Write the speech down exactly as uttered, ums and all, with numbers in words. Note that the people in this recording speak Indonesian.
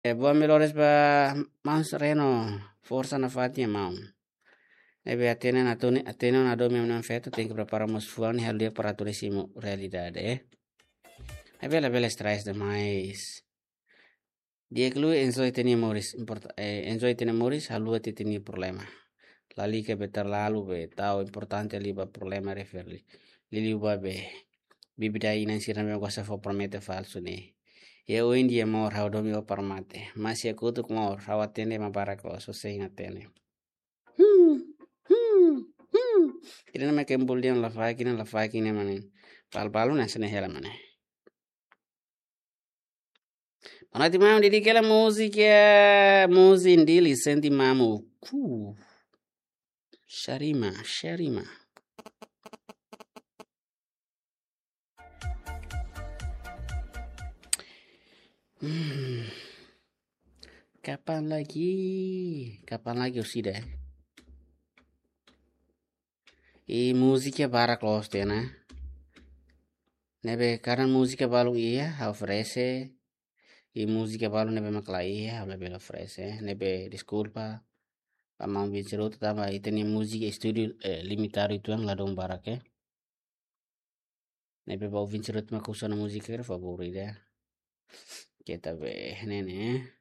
E buon melhores ba mau sereno, força na fatinha mau. Ebe atene na tone, atene na do mesmo não feito, tem que preparar umas fuan e ali para turismo realidade, eh. É bela bela stress demais. Dia que lu enjoy teni moris, import, eh, enjoy teni moris, halu ati teni problema. Lali ke betar lalu be, tau importante ali ba problema referli. Lili ba be, bibida ina sira me gosta fo promete falso ne. E o india mor hau domi o parmate. Mas ya kutuk mor, hau atene ma barako, so sei atene. Hmm, hmm, hmm. Kira nama kembul dia la fakina la fakina manin. Pal-palu na sene hela manin. Manati mamu didi kela música, música dili senti mamu. Ku, Sharima, Sharima. Hmm. Kapan lagi? Kapan lagi usida? E música para close tena. Nebe karan música balu iya oferece. E música balu nebe makla iya nebe oferece. Nebe desculpa. Pamang bincirut tama iteni música studio eh, limitado itu yang ladong barak eh. Nebe bau bincirut makusana música favorita. Kita be nene.